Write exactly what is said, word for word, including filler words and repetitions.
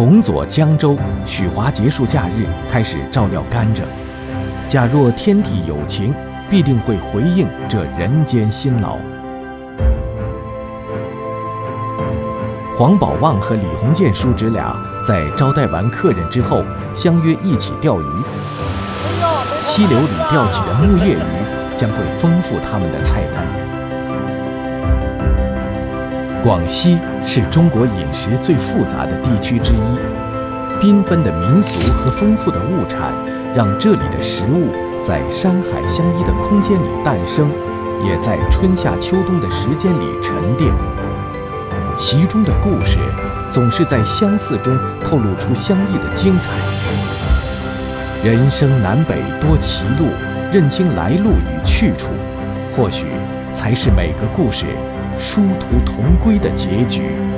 重左江州，许华结束假日，开始照料甘蔗。假若天地有情，必定会回应这人间辛劳。黄宝旺和李鸿渐叔侄俩在招待完客人之后，相约一起钓鱼。溪流里钓起的木叶鱼将会丰富他们的菜单。广西是中国饮食最复杂的地区之一，缤纷的民俗和丰富的物产，让这里的食物在山海相依的空间里诞生，也在春夏秋冬的时间里沉淀。其中的故事总是在相似中透露出相异的精彩。人生南北多歧路，认清来路与去处，或许才是每个故事殊途同归的结局。